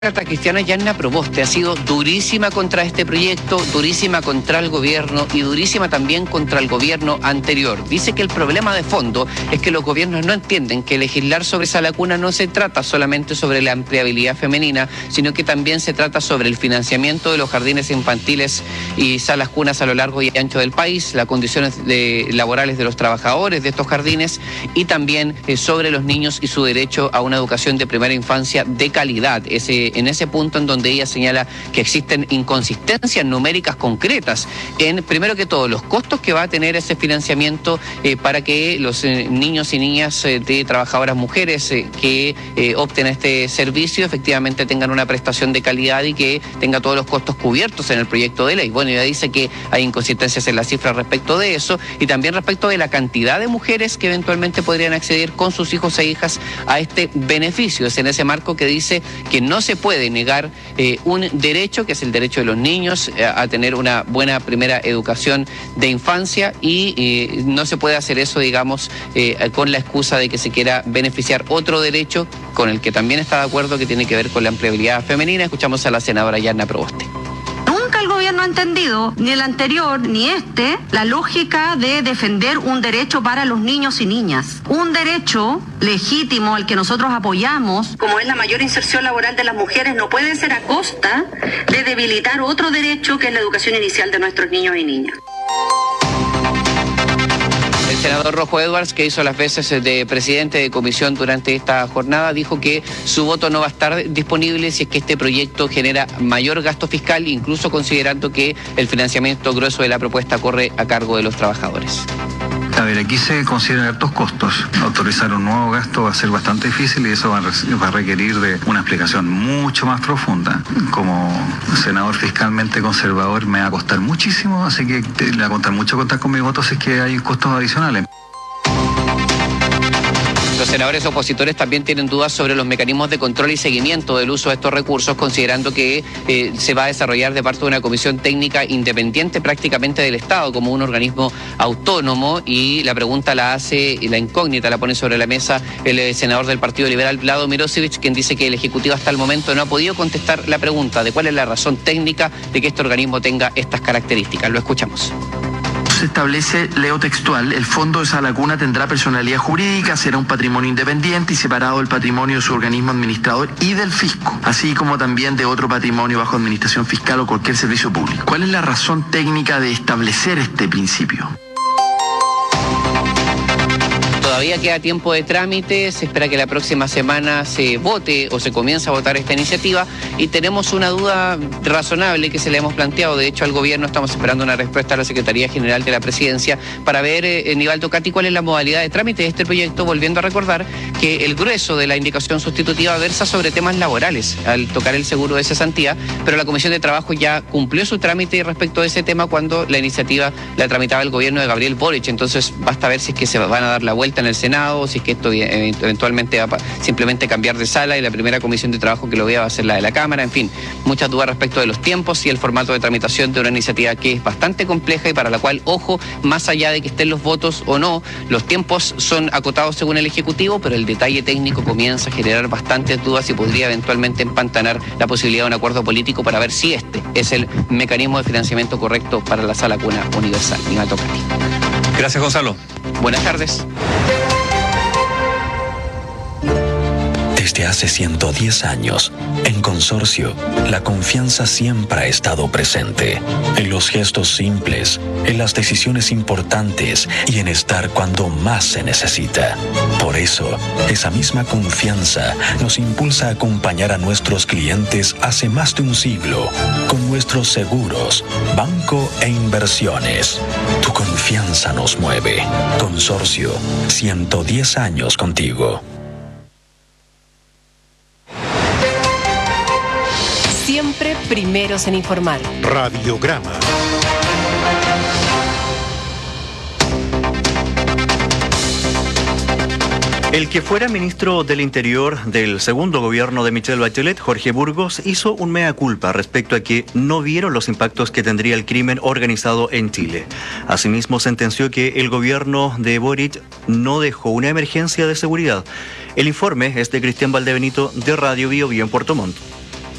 La cristiana Yanna Proboste ha sido durísima contra este proyecto, durísima contra el gobierno y durísima también contra el gobierno anterior. Dice que el problema de fondo es que los gobiernos no entienden que legislar sobre sala cuna no se trata solamente sobre la empleabilidad femenina, sino que también se trata sobre el financiamiento de los jardines infantiles y salas cunas a lo largo y ancho del país, las condiciones laborales de los trabajadores de estos jardines y también sobre los niños y su derecho a una educación de primera infancia de calidad. En ese punto en donde ella señala que existen inconsistencias numéricas concretas en, primero que todo, los costos que va a tener ese financiamiento para que los niños y niñas de trabajadoras mujeres que opten a este servicio efectivamente tengan una prestación de calidad y que tenga todos los costos cubiertos en el proyecto de ley. Bueno, ella dice que hay inconsistencias en las cifras respecto de eso y también respecto de la cantidad de mujeres que eventualmente podrían acceder con sus hijos e hijas a este beneficio. Es en ese marco que dice que no se puede negar un derecho, que es el derecho de los niños a tener una buena primera educación de infancia y no se puede hacer eso, digamos, con la excusa de que se quiera beneficiar otro derecho con el que también está de acuerdo, que tiene que ver con la empleabilidad femenina. Escuchamos a la senadora Yanna Proboste. El gobierno ha entendido, ni el anterior ni este, la lógica de defender un derecho para los niños y niñas. Un derecho legítimo al que nosotros apoyamos, como es la mayor inserción laboral de las mujeres, no puede ser a costa de debilitar otro derecho que es la educación inicial de nuestros niños y niñas. El senador Rojo Edwards, que hizo las veces de presidente de comisión durante esta jornada, dijo que su voto no va a estar disponible si es que este proyecto genera mayor gasto fiscal, incluso considerando que el financiamiento grueso de la propuesta corre a cargo de los trabajadores. A ver, aquí se consideran altos costos. Autorizar un nuevo gasto va a ser bastante difícil y eso va a requerir de una explicación mucho más profunda. Como senador fiscalmente conservador me va a costar muchísimo, así que le va a costar mucho contar con mi voto si es que hay costos adicionales. Los senadores opositores también tienen dudas sobre los mecanismos de control y seguimiento del uso de estos recursos, considerando que se va a desarrollar de parte de una comisión técnica independiente prácticamente del Estado, como un organismo autónomo, y la pregunta la hace, y la incógnita la pone sobre la mesa el senador del Partido Liberal, Vlado Mirosevic, quien dice que el Ejecutivo hasta el momento no ha podido contestar la pregunta de cuál es la razón técnica de que este organismo tenga estas características. Lo escuchamos. Se establece, leo textual, el fondo de sala cuna tendrá personalidad jurídica, será un patrimonio independiente y separado del patrimonio de su organismo administrador y del fisco, así como también de otro patrimonio bajo administración fiscal o cualquier servicio público. ¿Cuál es la razón técnica de establecer este principio? Todavía queda tiempo de trámite, se espera que la próxima semana se vote o se comience a votar esta iniciativa y tenemos una duda razonable que se le hemos planteado, de hecho al gobierno estamos esperando una respuesta a la Secretaría General de la Presidencia para ver, Nivaldo Cati, cuál es la modalidad de trámite de este proyecto, volviendo a recordar que el grueso de la indicación sustitutiva versa sobre temas laborales al tocar el seguro de cesantía, pero la Comisión de Trabajo ya cumplió su trámite respecto a ese tema cuando la iniciativa la tramitaba el gobierno de Gabriel Boric, entonces basta ver si es que se van a dar la vuelta en el Senado, si es que esto eventualmente va a simplemente cambiar de sala y la primera comisión de trabajo que lo vea va a ser la de la Cámara, en fin, muchas dudas respecto de los tiempos y el formato de tramitación de una iniciativa que es bastante compleja y para la cual, ojo, más allá de que estén los votos o no, los tiempos son acotados según el Ejecutivo, pero el detalle técnico comienza a generar bastantes dudas y podría eventualmente empantanar la posibilidad de un acuerdo político para ver si este es el mecanismo de financiamiento correcto para la sala cuna universal. Nivaldo Cati. Gracias, Gonzalo. Buenas tardes. Desde hace 110 años, en Consorcio, la confianza siempre ha estado presente. En los gestos simples, en las decisiones importantes y en estar cuando más se necesita. Por eso, esa misma confianza nos impulsa a acompañar a nuestros clientes hace más de un siglo con nuestros seguros, banco e inversiones. Tu confianza nos mueve. Consorcio, 110 años contigo. Siempre primeros en informar. Radiograma. El que fuera ministro del Interior del segundo gobierno de Michelle Bachelet, Jorge Burgos, hizo un mea culpa respecto a que no vieron los impactos que tendría el crimen organizado en Chile. Asimismo, sentenció que el gobierno de Boric no dejó una emergencia de seguridad. El informe es de Cristian Valdebenito de Radio Bio Bio en Puerto Montt.